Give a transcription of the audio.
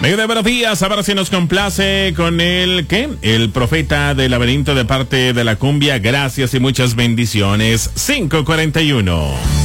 Amigo de buenos días, a ver si nos complace con el, ¿qué? El profeta del laberinto de parte de la cumbia. Gracias y muchas bendiciones. 5:41.